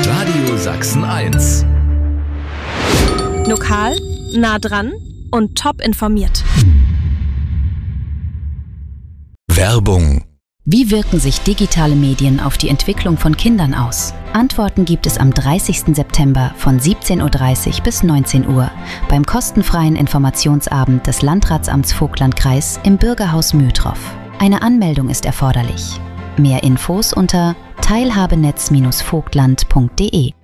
Radio Sachsen 1. Lokal, nah dran und top informiert. Werbung. Wie wirken sich digitale Medien auf die Entwicklung von Kindern aus? Antworten gibt es am 30. September von 17:30 Uhr bis 19 Uhr beim kostenfreien Informationsabend des Landratsamts Vogtlandkreis im Bürgerhaus Mühltroff. Eine Anmeldung ist erforderlich. Mehr Infos unter teilhabenetz-vogtland.de.